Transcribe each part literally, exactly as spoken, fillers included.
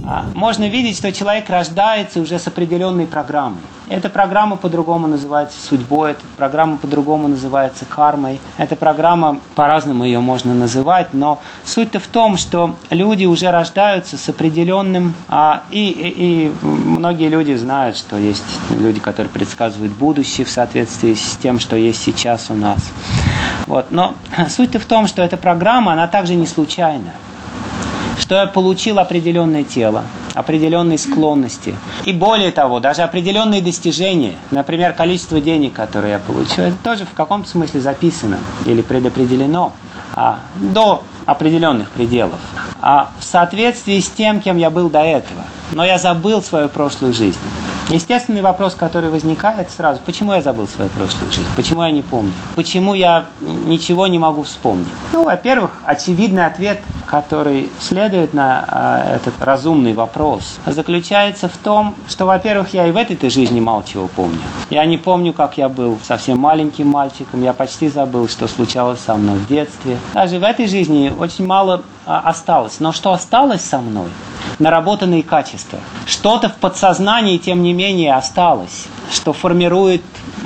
можно видеть, что человек рождается уже с определенной программой. Эта программа по-другому называется судьбой, эта программа по-другому называется кармой. Эта программа, по-разному ее можно называть, но суть-то в том, что люди уже рождаются с определенным... А, и, и, и многие люди знают, что есть люди, которые предсказывают будущее в соответствии с тем, что есть сейчас у нас. Вот. Но суть-то в том, что эта программа, она также не случайна. Что я получил определенное тело, определенные склонности. И более того, даже определенные достижения, например, количество денег, которые я получу, это тоже в каком-то смысле записано или предопределено а, до определенных пределов. А в соответствии с тем, кем я был до этого. Но я забыл свою прошлую жизнь. Естественный вопрос, который возникает сразу: почему я забыл свою прошлую жизнь? Почему я не помню? Почему я ничего не могу вспомнить? Ну, во-первых, очевидный ответ, который следует на а, этот разумный вопрос, заключается в том, что, во-первых, я и в этой-то жизни мало чего помню. Я не помню, как я был совсем маленьким мальчиком, я почти забыл, что случалось со мной в детстве. Даже в этой жизни очень мало а, осталось. Но что осталось со мной? Наработанные качества. Что-то в подсознании, тем не менее, осталось, что формирует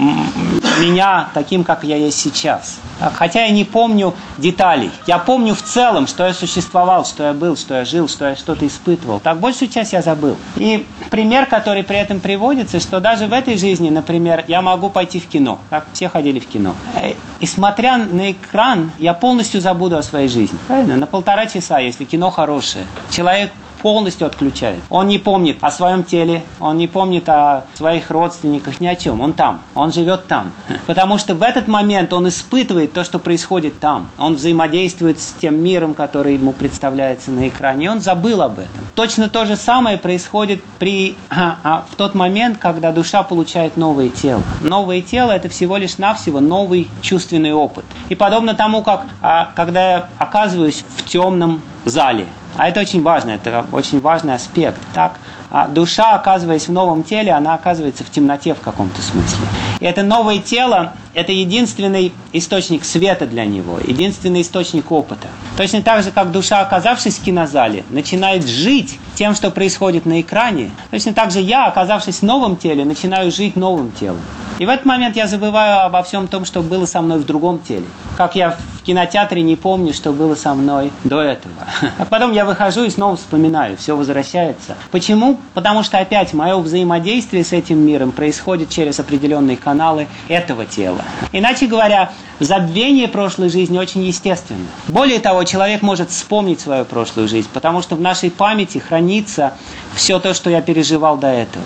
меня таким, как я есть сейчас. Хотя я не помню деталей. Я помню в целом, что я существовал, что я был, что я жил, что я что-то испытывал. Так большую часть я забыл. И пример, который при этом приводится, что даже в этой жизни, например, я могу пойти в кино. Так, все ходили в кино. И смотря на экран, я полностью забуду о своей жизни. Правильно? На полтора часа, если кино хорошее. Человек полностью отключает. Он не помнит о своем теле, он не помнит о своих родственниках, ни о чем. Он там, он живет там. Потому что в этот момент он испытывает то, что происходит там. Он взаимодействует с тем миром, который ему представляется на экране, и он забыл об этом. Точно то же самое происходит при, а, а, в тот момент, когда душа получает новое тело. Новое тело – это всего лишь навсего новый чувственный опыт. И подобно тому, как а, когда я оказываюсь в темном зале, а это очень важно, это очень важный аспект. Так? А душа, оказываясь в новом теле, она оказывается в темноте в каком-то смысле. И это новое тело – это единственный источник света для него, единственный источник опыта. Точно так же, как душа, оказавшись в кинозале, начинает жить тем, что происходит на экране, точно так же я, оказавшись в новом теле, начинаю жить новым телом. И в этот момент я забываю обо всем том, что было со мной в другом теле. Как я в кинотеатре не помню, что было со мной до этого. А потом я выхожу и снова вспоминаю, все возвращается. Почему? Потому что опять мое взаимодействие с этим миром происходит через определенные каналы этого тела. Иначе говоря, забвение прошлой жизни очень естественно. Более того, человек может вспомнить свою прошлую жизнь, потому что в нашей памяти хранится все то, что я переживал до этого.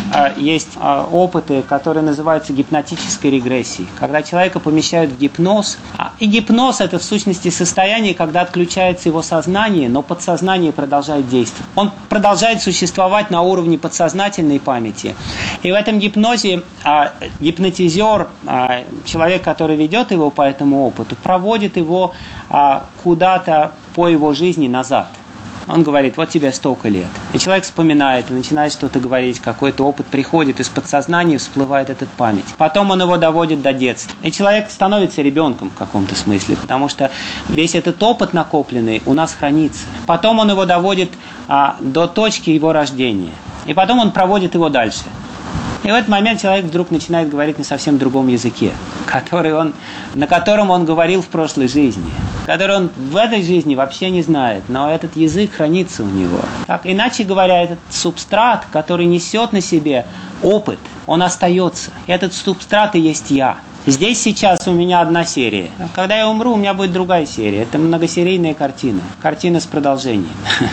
Есть опыты, которые называются гипнотической регрессией, когда человека помещают в гипноз. И гипноз – это в сущности состояние, когда отключается его сознание, но подсознание продолжает действовать. Он продолжает существовать на уровне подсознательной памяти. И в этом гипнозе а, гипнотизер, а, человек, который ведет его по этому опыту, проводит его а, куда-то по его жизни назад. Он говорит: вот тебе столько лет. И человек вспоминает и начинает что-то говорить, какой-то опыт приходит из подсознания, всплывает эта память. Потом он его доводит до детства. И человек становится ребенком в каком-то смысле, потому что весь этот опыт накопленный у нас хранится. Потом он его доводит а, до точки его рождения. И потом он проводит его дальше. И в этот момент человек вдруг начинает говорить на совсем другом языке, который он, на котором он говорил в прошлой жизни, который он в этой жизни вообще не знает, но этот язык хранится у него. Так, иначе говоря, этот субстрат, который несет на себе опыт, он остается. И этот субстрат и есть я. Здесь сейчас у меня одна серия. Когда я умру, у меня будет другая серия. Это многосерийная картина. Картина с продолжением.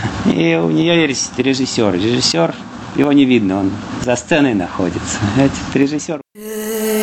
И у нее есть режиссер. Режиссер, его не видно, он за сценой находится. Этот режиссер.